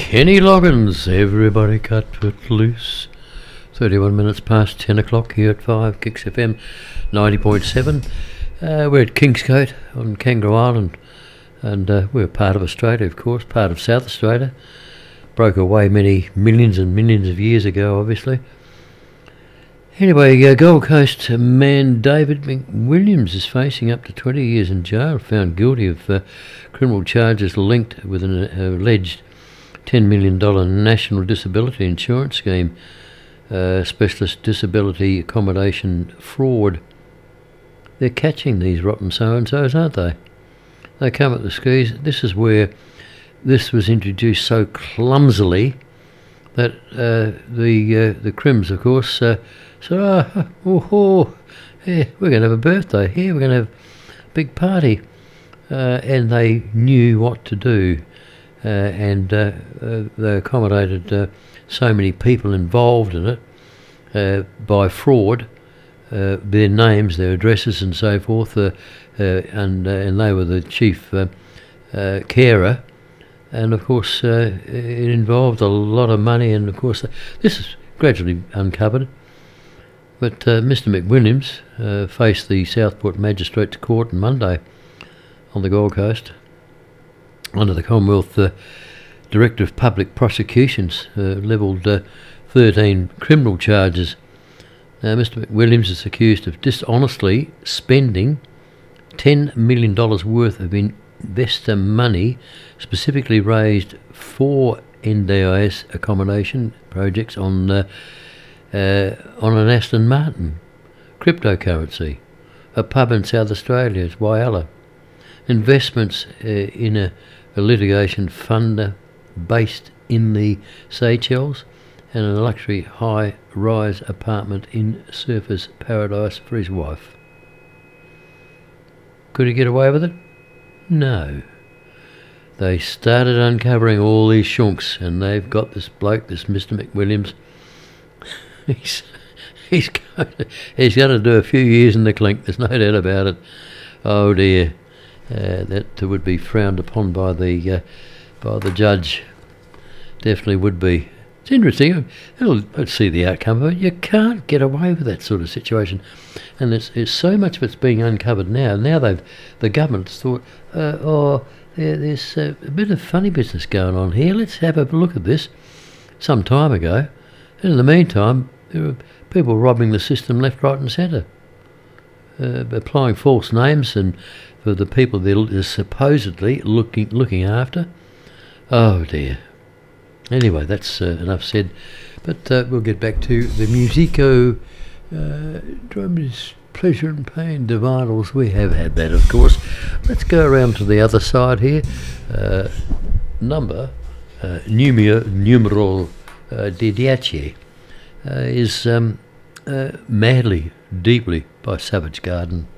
Kenny Loggins, everybody cut it loose. 31 minutes past 10 o'clock here at 5 Kicks FM 90.7. We're at Kingscote on Kangaroo Island, and we're part of Australia, of course, part of South Australia. Broke away many millions and millions of years ago, obviously. Anyway, Gold Coast man David McWilliams is facing up to 20 years in jail, found guilty of criminal charges linked with an alleged $10 million National Disability Insurance Scheme, specialist disability accommodation fraud. They're catching these rotten so-and-sos, aren't they? They come at the skis. This is where this was introduced so clumsily that the Crims, of course, said, yeah, we're going to have a birthday here, we're going to have a big party. And they knew what to do. And they accommodated so many people involved in it by fraud, their names, their addresses and so forth, and they were the chief carer, and of course it involved a lot of money, and of course this is gradually uncovered. But Mr McWilliams faced the Southport Magistrates Court on Monday on the Gold Coast under the Commonwealth Director of Public Prosecutions, levelled 13 criminal charges. Now, Mr McWilliams is accused of dishonestly spending $10 million worth of investor money, specifically raised for NDIS accommodation projects on an Aston Martin, cryptocurrency, a pub in South Australia's Whyalla, investments in a litigation funder based in the Seychelles, and a luxury high-rise apartment in Surfers Paradise for his wife. Could he get away with it? No. They started uncovering all these shunks, and they've got this bloke, this Mr McWilliams. He's going to do a few years in the clink, there's no doubt about it. Oh dear. That would be frowned upon by the judge. Definitely would be. It's interesting. Let's see the outcome of it. You can't get away with that sort of situation, and it's so much of it's being uncovered now. Now the government's thought, there's a bit of funny business going on here. Let's have a look at this. Some time ago, and in the meantime, there were people robbing the system left, right, and centre, applying false names and for the people they're supposedly looking after. Oh dear. Anyway, that's enough said. But we'll get back to the musico, drums, pleasure and pain, dividals. We have had that, of course. Let's go around to the other side here. Numeral Didace is Madly, Deeply by Savage Garden.